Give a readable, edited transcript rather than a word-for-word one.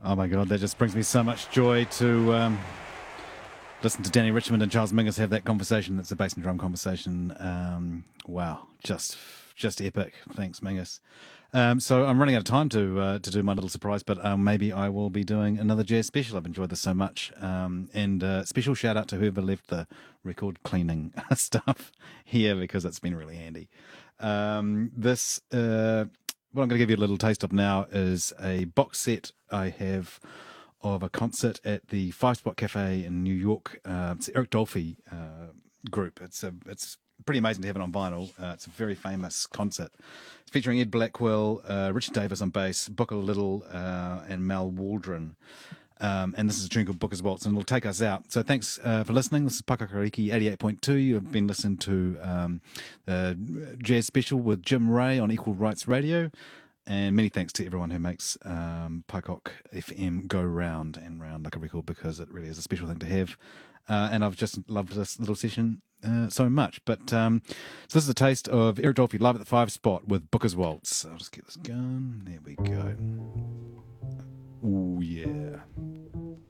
Oh my God, that just brings me so much joy to listen to Danny Richmond and Charles Mingus have that conversation. That's a bass and drum conversation. Wow, just epic. Thanks, Mingus. So I'm running out of time to do my little surprise, but maybe I will be doing another jazz special. I've enjoyed this so much, and special shout out to whoever left the record cleaning stuff here because it's been really handy. This what I'm going to give you a little taste of now is a box set I have of a concert at the Five Spot Cafe in New York. It's the Eric Dolphy group. It's pretty amazing to have it on vinyl. It's a very famous concert. It's featuring Ed Blackwell, Richard Davis on bass, Booker Little, and Mal Waldron. And this is a tune called Booker's Waltz, and it'll take us out. So thanks for listening. This is Pakakariki 88.2. You've been listening to the Jazz Special with Jim Ray on Equal Rights Radio. And many thanks to everyone who makes Pocock FM go round and round like a record, because it really is a special thing to have. And I've just loved this little session so much. But so this is a taste of Eric Dolphy live at the Five Spot with Booker's Waltz. I'll just get this going. There we go. Ooh, yeah.